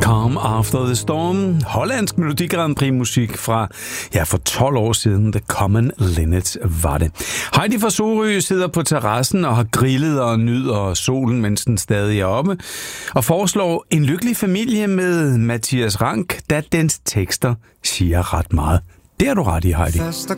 Calm After the Storm. Hollandsk Melodi Grand Prix musik fra, for 12 år siden. The Common Linnets var det. Heidi fra Sorø sidder på terrassen og har grillet og nyder solen, mens den stadig er oppe. Og foreslår en lykkelig familie med Mathias Rank, da dens tekster siger ret meget. Det har du ret i, Heidi.